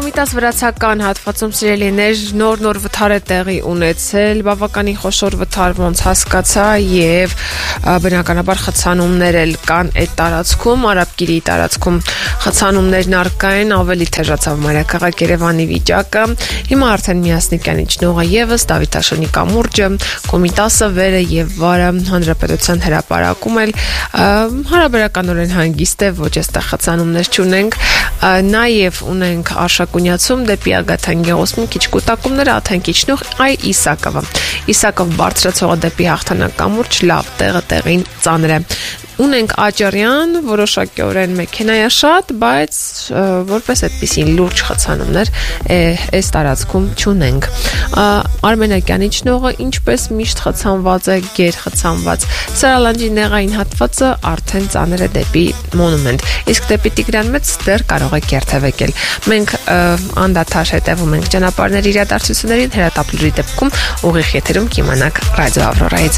Կոմիտաս վրացական հատվածում սիրելիներ նոր վթար է տեղի ունեցել, բավականին խոշոր վթար ոնց հասկացա եւ բնականաբար խցանումներ էլ կան այդ տարածքում, Արաբկիրի տարածքում խցանումներն առկա են, ավելի թեժացավ մայրաքաղաք Երևանի վիճակը։ Հիմա արդեն միասնիկյան իջնողը եւս Դավիթաշնի կամուրջը, Կոմիտասը վերը եւ վարը հանրապետության հրապարակում էլ հարաբերականորեն հանգիստ է, ոչ այստեղ խցանումներ չունենք, նաեւ ունենք Արշակունյացում դեպի Ագաթան Գեղոսմին քիչ կուտակումները Աթանկիչնող Իսակով բարձրացողը դեպի Հաղթանակ կամուրջ լավ տեղին ծանր է։ Ունենք Աճարյան, որոշակիորեն մեքենայաշատ, բայց որպես այդպիսին լուրջ խցանումներ այս տարածքում չունենք։ Արմենակյան իջնողը ինչպես միշտ խցանված է, գերխցանված։ Սարալանջի նեղային հատվածը արդեն ծանր է դեպի Մոնումենտ, իսկ դեպի Տիգրան Մեծ դեռ կարող է կերթևեկել։ Մենք անդադար հետևում ենք ճանապարհների իրադարձություններին, հրատապլուրի դեպքում ուղիղ եթերում կիմանաք Ռադիո Ավրորայից։